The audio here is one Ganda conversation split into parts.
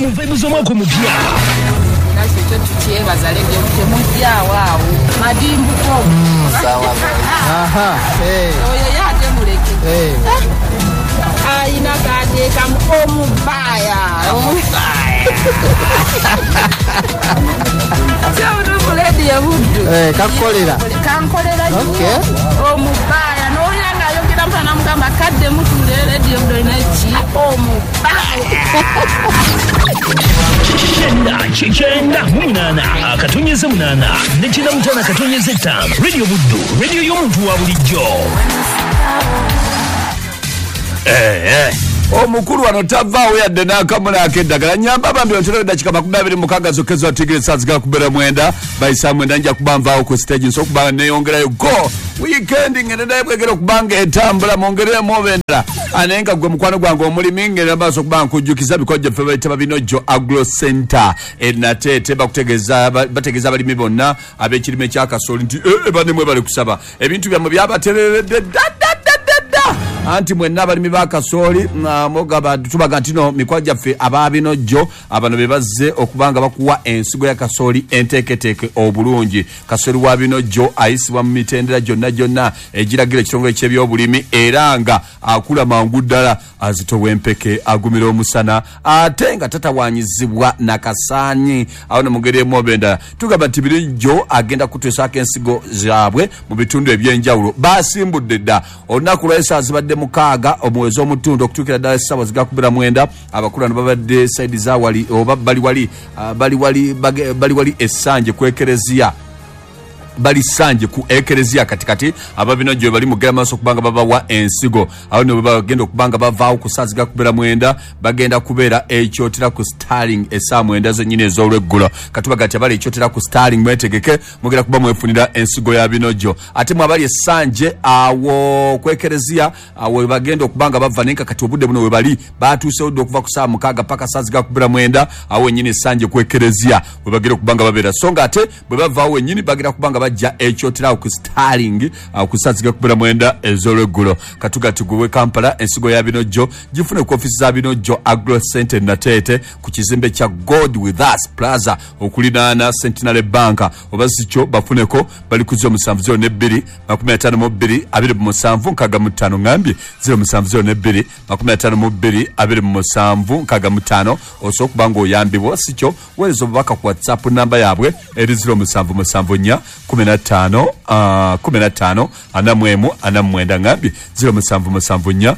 mu vibe z'omwaka omupya. Nakyo kyo tukyebaza lege temujja waawo madimbuko. Sawa. Aha. Oyo yaje muleke. Aina kade kamubaya. Sio muledi ya vudu. Kakolera. Kankolera. Okay. Omubaya no yanga yogera mpana mugamba kadde mutulere dio mdoinachi omubaya. Chenda munana akatonyeze munana nechina mutana akatonyeze 5 Radio Buddu radio y'omuntu wa bulijjo. Omukulu wano tavaawo yadde n'akamula ak'eddagala nyamba bambi otera dakika 26 zokkezo atigire saziga kubera mwenda bayisa mwenda nja kubanvaawo ku stage nso kubanga neyongerayo go weekend ngenda bwegera okubanga etambula mongeremu obendera anenga gwe mukwano gwange omulimi ngenda baso kubanga kujjukiza bikoje ffe bayitaba Binojo Agro Center Natete bategeeza abalimi bonna ab'ekirime kya kasooli nti banemwe bali kusaba ebintu byammwe byabatereredde anti mwenna abalimi ba kasooli mogaba tubaga ntino mikwa gyaffe aba Binojo abano bebazze okubanga bakuwa ensigo ya kasooli enteeketeeke obulungi. Kasooli wa Binojo ayisibwa mu mitendera gyonna egiragira ekitongole ky'ebyobulimi era nga akula mangu ddala azitowa empeke agumira omusana ate nga tatawanyizibwa nakasaanyi. Awo ne mugeri emobenda tugamba nti Binojo agenda kuteesako ensigo zaabwe mu bitundu ebyenjawulo basimbudde dda olunaku lw'esaawa zibadde mukaaga omwezi omutundu okutuukira ddala essaawa zigakubira mwenda abakulano babadde saidi za wali oba bali wali essanje ku ekereziya bali sanje ku ekereziya katikati ababinojo bali mugera maso kubanga babawa ensigo awo ne bagenda okubanga bavaawo ku saazi gakubira mwenda bagenda kubeera ekyotera ku Starling mwenda zennyini ez'olweggulo katubaga ati abali ekyotera ku Starling mwetegeke mugera kuba mwefunira ensigo ya Binojo ate mwabali essanje awo ku ekereziya awo bagenda okubanga bava nenka kati obudde buno we bali batuuse odde okuva ku saa mukaaga paka saazi gakubira mwenda awo ennyini essanje ku ekereziya we bagenda okubanga babeera songa ate bwe bavaawo ennyini bagenda kubanga bajja ekyotera ku Starling akusaziga kubera mwenda ez'olweggulo katugati gwe Kampala ensigo ya Binojo gifune ku ofisi za Binojo Agro Center Natete ku kizimbe kya God with Us Plaza okulinaana Centenary Bank oba sikyo bafuneko bali kuzo 702 52 27 nkagamutano ngambye 0702 52 27 oso kubanga oyambibwa sikyo wezo baka ku WhatsApp namba yabwe eri 0774 15 anamwenda ngambi 0774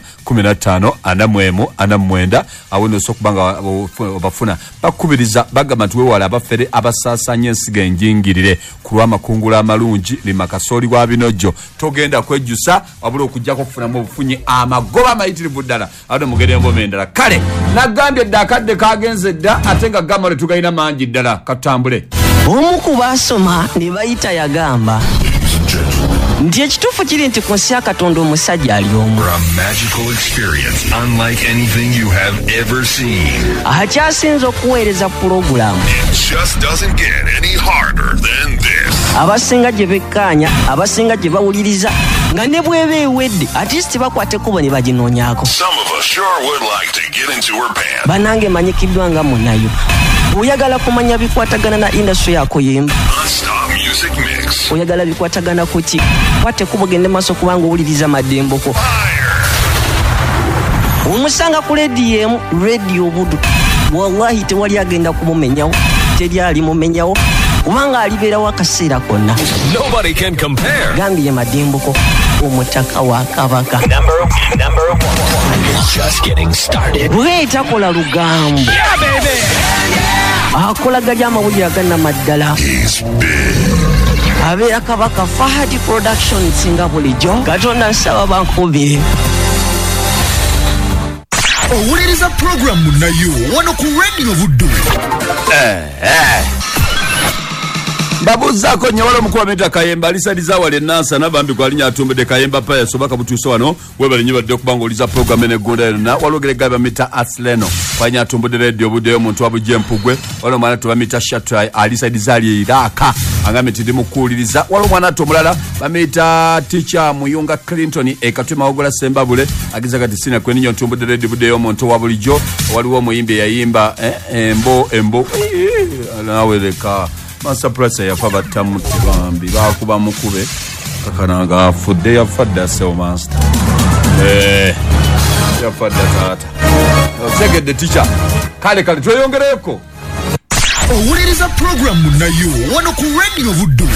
15 awono sokubanga obafuna bakubiriza bagamba nti wewala abafere abasasanya ensiga enjingirire kulwa makungula amalungi lima kasooli wa Binojo togenda kwejjusa wabula okujjako kufuna mu bufunyi amagoba mayitirivu ddala awo mugere embomendala kale nagambye dakadde kagenze dda atenga gamale tugayina mangi ddala katambule omu kubasoma ne bayita yagamba nti ekituufu kiri nti ku nsi ya Katonda omusajja ali omu. Akyasinza okuweereza pulogulaamu abasinga gye bekkaanya abasinga gye bawuliriza nga ne bweba ewedde atisti bakwate kubo ne baginoonyaako. Banange manyikiddwa nga munayo oyagala kumanya bikwatagana na industry yako yemba oyagala bikwatagana ku ki kwate kubugende maso kubanga owuliriza mademboko omusanga ku radio Buddu wallahi tewali agenda kumumenyawo teri ali mumenyawo kubanga alibeerawo akaseera konna. Nobody can compare. Gambye mademboko omutaka wa Kabaka. Number one. Just getting started. Bweta kola lugambo. Yeah, baby. Akola gajama wujira gana maddala. Abeera Kabaka Fahadi Production singa bulijjo. Katonda nsaba bankubire. Owuliriza program nayo wano ku Radio Buddu. Babuzaako nyawala omukulu wa Mita Kayemba alisadiza wale nansa nabambi gwalinya atumbedde Kayemba paya sobaka butuuso wano webale nnyo badde okubanga oliza program enegunda yonna walogere gaba Mita Asleno kwanya atumbedde radio buddeyo omuntu wabujja empugwe waliwo mwana tuba Mita Shatrai alisadiza ali Iraka angambe tindi mukuuliriza waliwo mwana omulala bamita Teacher Muyunga Clinton ekatwe mawogola Sembabule agiza kati sina kweninyo atumbedde radio buddeyo omuntu wa bulijjo waliwo omuyimbi yayimba embo nawe leka Master Press yafa batamu tibambi bakuba mukube kakananga afudde yafadda seo master yafadda tata segedde teacher kale tweyongereko owuliriza program nayo wano ku Radio Buddu.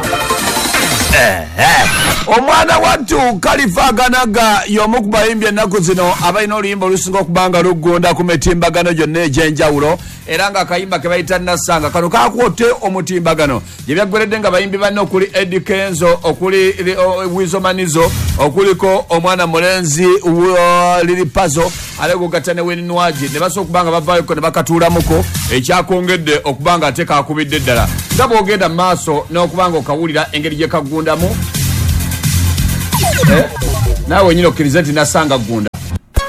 Omwana wattu Kalifaganaga y'omu ku bayimbi ennaku zino abalina oluyimba olusinga okubanga luggonda ku mitimbagano gyonna egy'enjawulo era nga akayimba ke bayita Nasanga kano kaakwote omutimbagano gye byaggweredde nga bayimbi banne okuli Eddie Kenzo okuli Wizo Manizo okuliko omwana mulenzi Lili Pazo alego gatane Weninwaji ne basobola okubanga bavaayo ne bakatuulamuko ekyakongedde okubanga ate kaakubidde ddala nga bw'ogenda mu maaso n'okubanga okawulira engeri gye kagundamu naawe nyine okkiriza nti Nasanga gunda